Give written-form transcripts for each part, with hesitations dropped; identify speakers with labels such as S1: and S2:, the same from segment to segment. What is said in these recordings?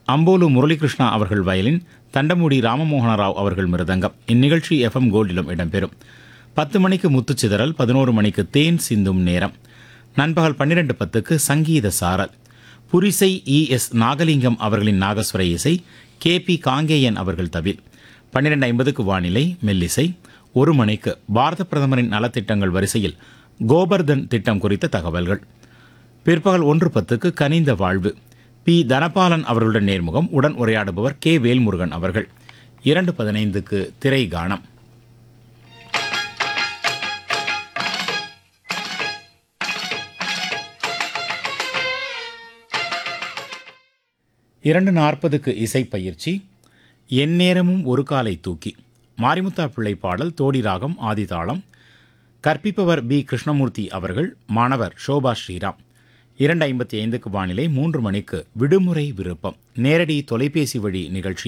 S1: அம்போலு முரளிகிருஷ்ணா அவர்கள் வயலின், தண்டமுடி ராமமோகனராவ் அவர்கள் மிருதங்கம். இந்நிகழ்ச்சி எஃப்எம் கோல்டிலும் இடம்பெறும். 10 மணிக்கு முத்துச்சிதறல், 11 மணிக்கு தேன் சிந்தும் நேரம். நண்பகல் 12:10க்கு சங்கீத சாரல். புரிசை இஎஸ் நாகலிங்கம் அவர்களின் நாகஸ்வர இசை, கேபி காங்கேயன் அவர்கள் தவில். 12:50க்கு வானிலை மெல்லிசை. 1 மணிக்கு பாரத பிரதமரின் நலத்திட்டங்கள் வரிசையில் கோபர்தன் திட்டம் குறித்த தகவல்கள். பிற்பகல் 1:10க்கு கனிந்த வாழ்வு, பி தனபாலன் அவர்களுடன் நேர்முகம். உடன் உரையாடுபவர் கே வேல்முருகன் அவர்கள். 2:15க்கு திரை கானம். இரண்டு 40க்கு இசைப்பயிற்சி, எந்நேரமும் ஒரு காலை தூக்கி, மாரிமுத்தா பிள்ளை பாடல், தோடி ராகம் ஆதிதாளம். கற்பிப்பவர் பி கிருஷ்ணமூர்த்தி அவர்கள், மாணவர் ஷோபா ஸ்ரீராம். 2:55க்கு வானிலை. 3 மணிக்கு விடுமுறை விருப்பம், நேரடி தொலைபேசி வழி நிகழ்ச்சி.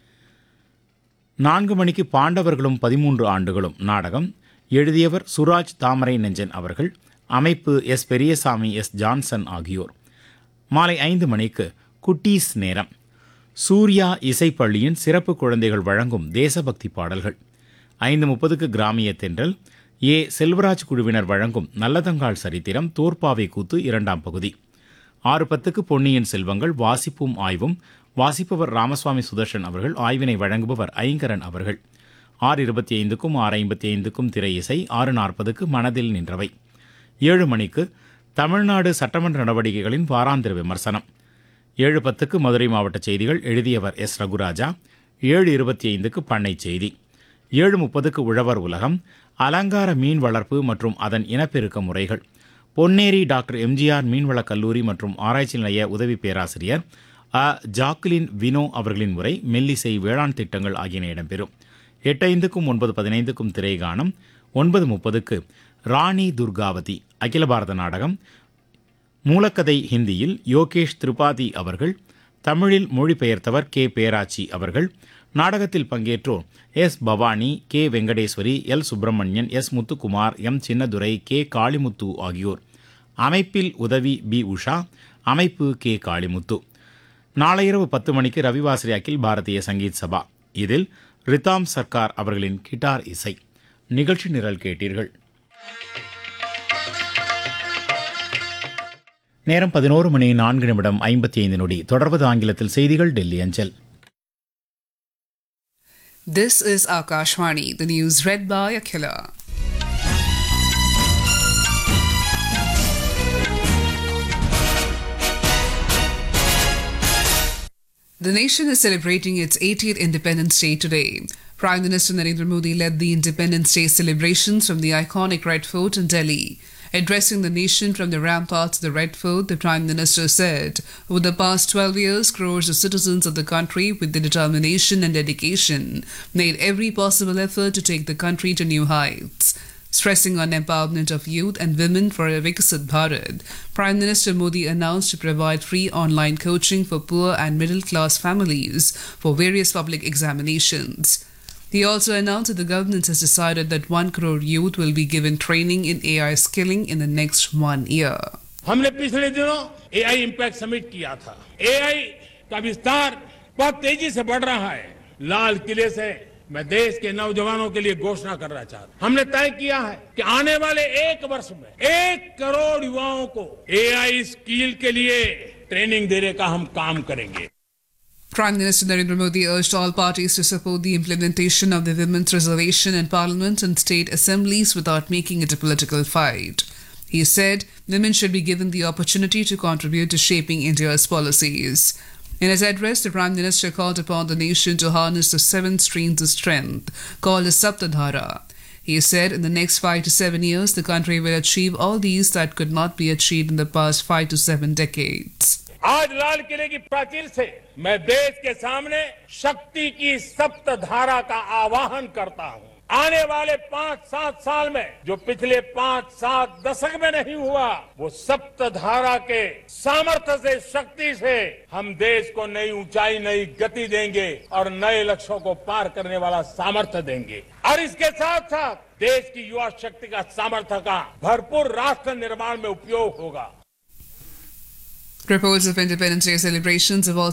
S1: 4 மணிக்கு பாண்டவர்களும் 13 ஆண்டுகளும் நாடகம். எழுதியவர் சுராஜ் தாமரை நெஞ்சன் அவர்கள். அமைப்பு எஸ் பெரியசாமி, எஸ் ஜான்சன் ஆகியோர். மாலை 5 மணிக்கு குட்டீஸ் நேரம், சூர்யா இசைப்பள்ளியின் சிறப்பு குழந்தைகள் வழங்கும் தேசபக்தி பாடல்கள். 5:30க்கு கிராமிய தென்றல், ஏ செல்வராஜ் குழுவினர் வழங்கும் நல்லதங்காள் சரித்திரம், தோற்பாவை கூத்து 2ஆம் பகுதி. 6:10க்கு பொன்னியின் செல்வங்கள், வாசிப்பும் ஆய்வும். வாசிப்பவர் ராமசுவாமி சுதர்ஷன் அவர்கள். ஆய்வினை வழங்குபவர் ஐங்கரன் அவர்கள். 6:25க்கும் 6:55க்கும் திரை இசை. 6:40க்கு மனதில் நின்றவை. 7 மணிக்கு தமிழ்நாடு சட்டமன்ற நடவடிக்கைகளின் வாராந்திர விமர்சனம். 7:10க்கு மதுரை மாவட்ட செய்திகள். எழுதியவர் எஸ் ரகுராஜா. 7:25க்கு பண்ணை செய்தி. 7:30க்கு உழவர் உலகம், அலங்கார மீன் வளர்ப்பு மற்றும் அதன் இனப்பெருக்க முறைகள். பொன்னேரி டாக்டர் எம்ஜிஆர் மீன்வளக் கல்லூரி மற்றும் ஆராய்ச்சி நிலைய உதவி பேராசிரியர் ஜாக்குலின் வினோ அவர்களின் உரை, மெல்லிசை, வேளாண் திட்டங்கள் ஆகியன இடம்பெறும். 8:05க்கும் 9:15க்கும் திரைகானம். 9:30க்கு ராணி துர்காவதி அகில பாரத நாடகம். மூலக்கதை ஹிந்தியில் யோகேஷ் திரிபாதி அவர்கள், தமிழில் மொழிபெயர்த்தவர் கே பேராச்சி அவர்கள். நாடகத்தில் பங்கேற்றோர் S Bhavani, K Venkateswari, L Subramanian, S Muthukumar, M Chinnadurai, K Kalimuthu ஆகியோர். அமைப்பில் உதவி பி உஷா, அமைப்பு கே காளிமுத்து. நாளை இரவு 10 மணிக்கு ரவிவாசரி அகில் பாரதிய சங்கீத் சபா. இதில் ரிதாம் சர்க்கார் அவர்களின் கிட்டார் இசை. நிகழ்ச்சி நிரல் கேட்டீர்கள். நேரம் 11:04:55. தொடர்வது ஆங்கிலத்தில் செய்திகள், டெல்லி அஞ்சல்.
S2: This is Akashvani, the news read by Akhila. The nation is celebrating its 80th Independence Day today. Prime Minister Narendra Modi led the Independence Day celebrations from the iconic Red Fort in Delhi. Addressing the nation from the ramparts of the Red Fort, the Prime Minister said, over the past 12 years, crores of citizens of the country, with their determination and dedication, made every possible effort to take the country to new heights. Stressing on empowerment of youth and women for a Viksit Bharat, Prime Minister Modi announced to provide free online coaching for poor and middle-class families for various public examinations. He also announced that the government has decided that 1 crore youth will be given training in AI skilling in the next 1 year.
S3: हमने पिछले दिनों AI impact summit किया था. AI का विस्तार बहुत तेजी से बढ़ रहा है. लाल किले से मैं देश के नौजवानों के लिए घोषणा करना चाहता हूं. हमने तय किया है कि आने वाले 1 वर्ष में 1 करोड़ युवाओं को AI स्किल के लिए ट्रेनिंग देने का हम काम करेंगे.
S2: Prime Minister Narendra Modi urged all parties to support the implementation of the Women's Reservation in Parliament and state assemblies without making it a political fight. He said women should be given the opportunity to contribute to shaping India's policies. In his address, the Prime Minister called upon the nation to harness the 7 streams of strength called as Saptadhara. He said in the next 5 to 7 years, the country will achieve all these that could not be achieved in the past 5 to 7 decades.
S3: आज लाल किले की प्राचीर से मैं देश के सामने शक्ति की सप्तधारा का आवाहन करता हूं. आने वाले 5-7 साल में जो पिछले 5-7 दशक में नहीं हुआ, वो सप्तधारा के सामर्थ्य से, शक्ति से हम देश को नई ऊंचाई, नई गति देंगे और नए लक्ष्यों को पार करने वाला सामर्थ्य देंगे. और इसके साथ साथ देश की युवा शक्ति का सामर्थ्य का भरपूर राष्ट्र निर्माण में उपयोग होगा.
S2: Reports of Independence Day celebrations have also